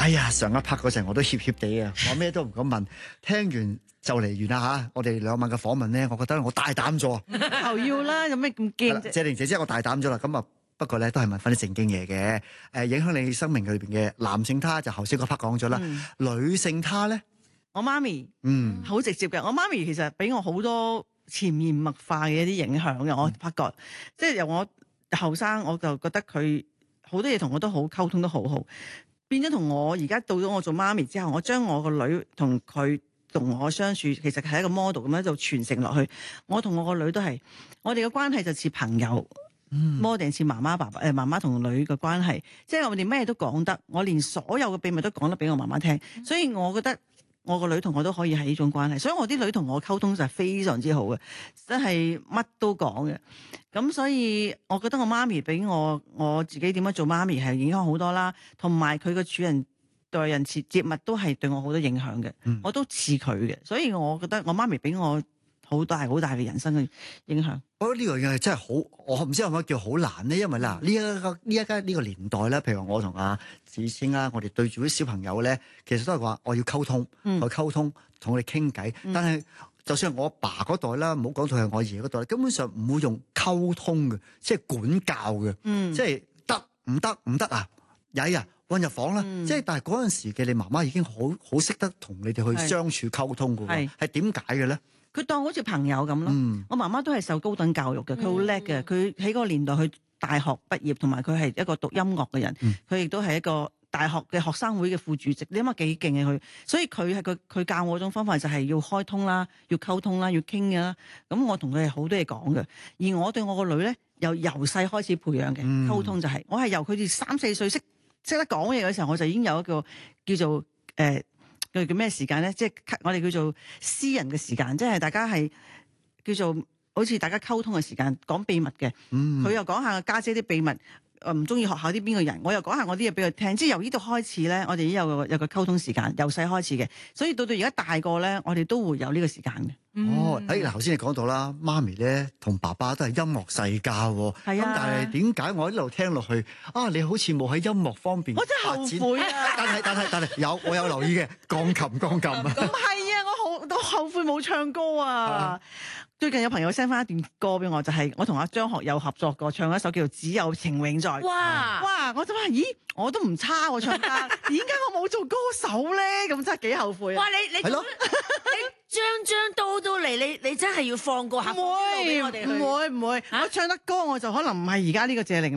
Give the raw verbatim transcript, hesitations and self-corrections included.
哎呀，上一 part 嗰陣我都怯怯地啊，我咩都唔敢問。聽完就嚟完啦嚇，我哋兩晚嘅訪問咧，我覺得我大膽咗。 頭要啦，有咩咁驚啫？ 謝玲姐姐，我大膽咗啦。咁啊，不過咧都係問翻啲正經嘢嘅。誒，影響你生命裏邊嘅男性他就頭先嗰 part 講咗啦， 嗯、 女性他咧， 我媽咪， 嗯， 好直接嘅。我媽咪其實俾我好多潛移默化嘅一啲影響嘅。我發覺，嗯、即係由我後生，我就覺得佢好多嘢同我都好溝通得好好。變咗同我而家到咗我做媽咪之後，我將我個女同佢同我相處，其實係一個 model 咁樣就傳承落去。我同我個女都係，我哋嘅關係就似朋友，model 似媽媽爸爸誒媽媽同女嘅關係，即係我哋咩都講得，我連所有嘅秘密都講得俾我媽媽聽，所以我覺得我個女同我都可以係呢種關係，所以我啲女同我溝通就係非常之好嘅，真係乜都講嘅。咁所以我覺得我媽咪俾我我自己點樣做媽咪係影響好多啦，同埋佢個處人待人接接物都係對我好多影響嘅，嗯、我都似佢嘅，所以我覺得我媽咪俾我好大好大嘅人生嘅影響。 我覺得呢樣嘢真係好，我唔知係咪叫好難咧，因為嗱呢一個呢一家呢個年代咧，譬如我同阿子清啦，我哋對住啲小朋友咧，其實都係話我要溝通，嗯、我溝通同佢哋傾偈，嗯、但係。就算係我阿爸嗰代啦，唔好講到係我爺嗰代，根本上唔會用溝通嘅，即係管教嘅，嗯、即係得唔得唔得啊，曳啊，韞入房啦。嗯、即係但係嗰陣時嘅你媽媽已經好好識得同你哋去相處溝通嘅喎，係點解嘅咧？佢當好似朋友咁咯。嗯、我媽媽都係受高等教育嘅，佢好叻嘅，佢喺嗰個年代去大學畢業，同埋佢係一個讀音樂嘅人，佢亦都係一個大學嘅學生會嘅副主席，你諗下幾勁嘅佢，所以佢係佢佢教我種方法就係要開通啦，要溝通啦，要傾嘅啦。咁我同佢係好多嘢講嘅，而我對我個女咧，由由細開始培養嘅溝通就係、是，我係由佢哋三四歲識識得講嘢嘅時候，我就已經有一個叫做誒叫叫咩時間咧，即係我哋叫做私人嘅時間，即係大家係叫做好似大家溝通嘅時間，講秘密嘅。佢、嗯、又講下家姐啲秘密。唔中意學校啲邊個人，我又講下我啲嘢俾佢聽。即係由呢度開始咧，我哋已經有個有個溝通時間，由細開始嘅。所以到到而家大個咧，我哋都會有呢個時間嘅。 嗯、哦，誒嗱，頭先你講到啦，媽咪咧同爸爸都係音樂世家喎。係啊。咁但係點解我一路聽落去啊？你好似冇喺音樂方面， 我真係後悔啊！ 但係但係但係有我有留意嘅鋼琴鋼琴啊。 咁係啊，我好都後悔冇唱歌啊！啊最近有朋友 send 翻一段歌俾我，就係、是、我同阿張學友合作過，唱一首叫做《只有情永在》。哇！哇！我就話：咦，我都唔差喎、啊，唱歌。點解我冇做歌手咧？咁真係幾後悔啊！ 哇！你你係咯，你張張刀都嚟，你你真係要放過下， 唔會， 我哋唔會唔會，啊、我唱得歌我就可能唔係而家呢個謝玲。